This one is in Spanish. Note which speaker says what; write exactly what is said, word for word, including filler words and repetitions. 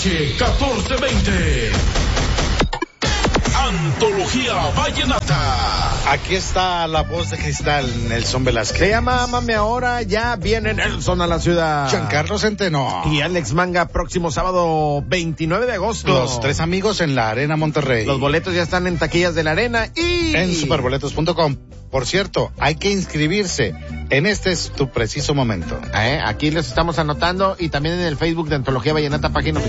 Speaker 1: H catorce veinte. Antología Vallenata.
Speaker 2: Aquí está la voz de cristal, Nelson Velázquez.
Speaker 3: Se llama Ámame Ahora, ya viene Nelson a la ciudad.
Speaker 2: Giancarlo Centeno.
Speaker 3: Y Alex Manga, próximo sábado veintinueve de agosto.
Speaker 2: Los tres amigos en la Arena Monterrey.
Speaker 3: Los boletos ya están en taquillas de la Arena y...
Speaker 2: en superboletos punto com. Por cierto, hay que inscribirse. En este es tu preciso momento.
Speaker 3: Eh, aquí les estamos anotando y también en el Facebook de Antología Vallenata, página